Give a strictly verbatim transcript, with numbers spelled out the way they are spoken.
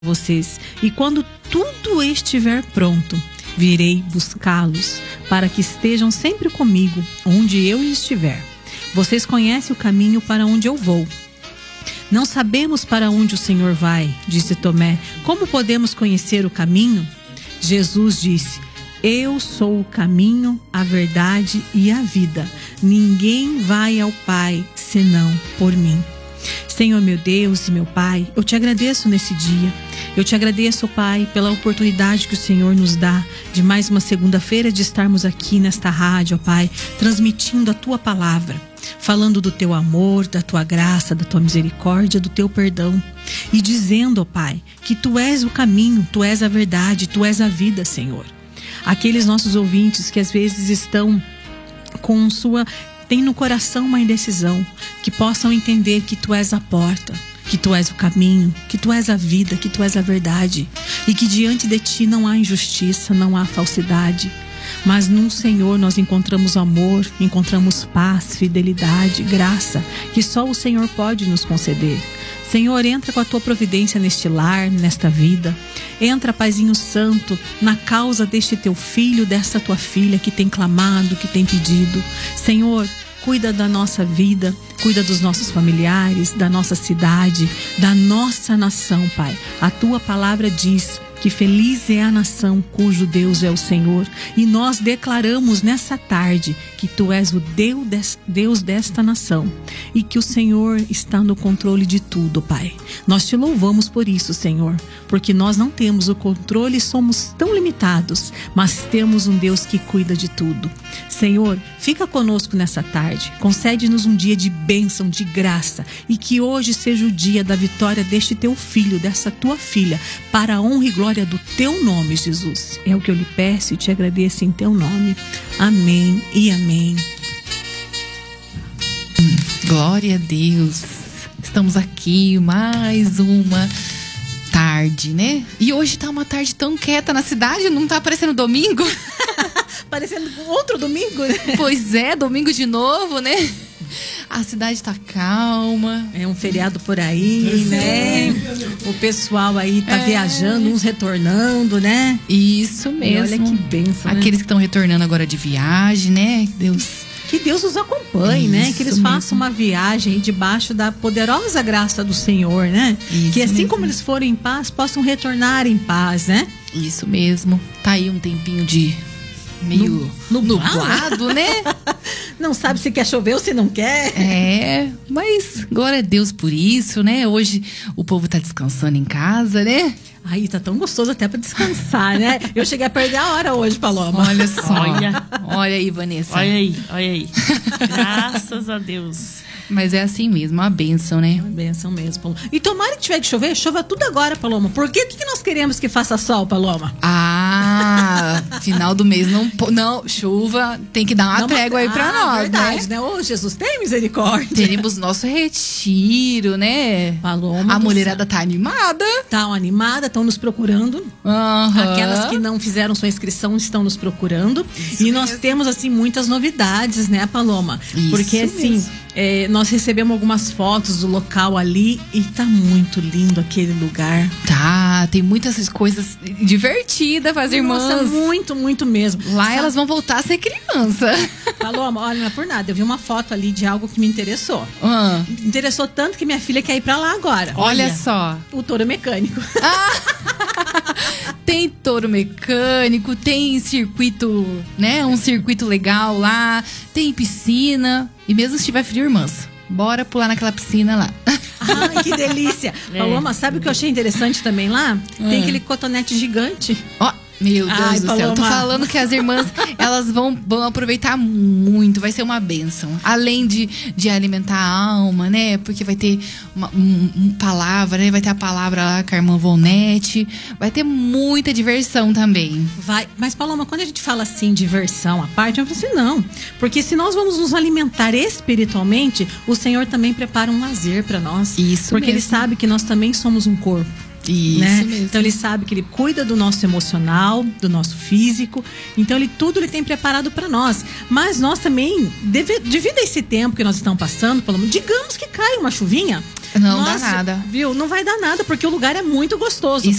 vocês, e quando tudo estiver pronto, virei buscá-los, para que estejam sempre comigo, onde eu estiver. Vocês conhecem o caminho para onde eu vou. Não sabemos para onde o Senhor vai, disse Tomé. Como podemos conhecer o caminho? Jesus disse: Eu sou o caminho, a verdade e a vida. Ninguém vai ao Pai senão por mim. Senhor meu Deus e meu Pai, eu te agradeço nesse dia. Eu te agradeço, Pai, pela oportunidade que o Senhor nos dá de mais uma segunda-feira de estarmos aqui nesta rádio, Pai, transmitindo a Tua palavra, falando do Teu amor, da Tua graça, da Tua misericórdia, do Teu perdão e dizendo, Pai, que Tu és o caminho, Tu és a verdade, Tu és a vida, Senhor. Aqueles nossos ouvintes que às vezes estão com sua... tem no coração uma indecisão, que possam entender que Tu és a porta, que Tu és o caminho, que Tu és a vida, que Tu és a verdade, e que diante de Ti não há injustiça, não há falsidade, mas no Senhor nós encontramos amor, encontramos paz, fidelidade, graça, que só o Senhor pode nos conceder. Senhor, entra com a Tua providência neste lar, nesta vida. Entra, Paizinho Santo, na causa deste Teu filho, desta Tua filha que tem clamado, que tem pedido. Senhor, cuida da nossa vida, cuida dos nossos familiares, da nossa cidade, da nossa nação, Pai. A Tua palavra diz que feliz é a nação cujo Deus é o Senhor. E nós declaramos nessa tarde que Tu és o Deus desta nação e que o Senhor está no controle de tudo, Pai. Nós Te louvamos por isso, Senhor, porque nós não temos o controle e somos tão limitados, mas temos um Deus que cuida de tudo. Senhor, fica conosco nessa tarde, concede-nos um dia de bênção, de graça, e que hoje seja o dia da vitória deste Teu filho, dessa Tua filha, para a honra e glória do Teu nome, Jesus. É o que eu lhe peço e te agradeço em Teu nome. Amém e amém. Glória a Deus. Estamos aqui mais uma tarde, né? E hoje tá uma tarde tão quieta na cidade, não tá parecendo domingo? Parecendo outro domingo, né? Pois é, domingo de novo, né? A cidade tá calma. É um feriado por aí, né? O pessoal aí tá é. viajando, uns retornando, né? Isso mesmo. E olha que bênção, Aqueles né? que estão retornando agora de viagem, né? Deus... Que Deus os acompanhe, isso, né? Que eles façam mesmo uma viagem debaixo da poderosa graça do Senhor, né? Isso que assim mesmo. Como eles forem em paz, possam retornar em paz, né? Isso mesmo. Tá aí um tempinho de... meio nublado, né? Não sabe se quer chover ou se não quer. É, mas glória a Deus por isso, né? Hoje o povo tá descansando em casa, né? Aí tá tão gostoso até pra descansar, né? Eu cheguei a perder a hora hoje, Paloma. Olha só. Olha, olha aí, Vanessa. Olha aí, olha aí. Graças a Deus. Mas é assim mesmo, uma bênção, né? Uma bênção mesmo, Paloma. E tomara que tiver que chover, chova tudo agora, Paloma. Por que, que nós queremos que faça sol, Paloma? Ah, final do mês não... Não, chuva, tem que dar uma não, trégua aí pra ah, nós, verdade, né? né? Ô, Jesus, tem misericórdia. Teremos nosso retiro, né? Paloma. A mulherada tá animada. Tá animada, estão nos procurando. Uhum. Aquelas que não fizeram sua inscrição estão nos procurando. Isso e nós mesmo. Temos, assim, muitas novidades, né, Paloma? Isso Porque, assim... É, nós recebemos algumas fotos do local ali e tá muito lindo aquele lugar. Tá, tem muitas coisas divertidas para as irmãs. Nossa, muito, muito mesmo. Lá Sabe? Elas vão voltar a ser criança. Paloma, olha, não é por nada. Eu vi uma foto ali de algo que me interessou. Ah. Interessou tanto que minha filha quer ir pra lá agora. Olha, olha só. O touro mecânico. Ah. Tem touro mecânico, tem circuito, né? Um circuito legal lá, tem piscina. E mesmo se tiver frio, irmãs, bora pular naquela piscina lá. Ai, que delícia. É. Paloma, sabe o que eu achei interessante também lá? Hum. Tem aquele cotonete gigante. Ó. Meu Deus Ai, do Paloma. Céu, eu tô falando que as irmãs, elas vão, vão aproveitar muito, vai ser uma bênção. Além de, de alimentar a alma, né? Porque vai ter uma um, um palavra, né? Vai ter a palavra lá com a irmã Vonete. Vai ter muita diversão também. Vai, mas Paloma, quando a gente fala assim, diversão à parte, eu falo assim, não. Porque se nós vamos nos alimentar espiritualmente, o Senhor também prepara um lazer pra nós. Isso Porque mesmo. Ele sabe que nós também somos um corpo. Isso né? mesmo. Então ele sabe que ele cuida do nosso emocional, do nosso físico. Então ele tudo ele tem preparado para nós. Mas nós também, devido a esse tempo que nós estamos passando, digamos que cai uma chuvinha, Não Nossa, dá nada. Viu? Não vai dar nada, porque o lugar é muito gostoso. Isso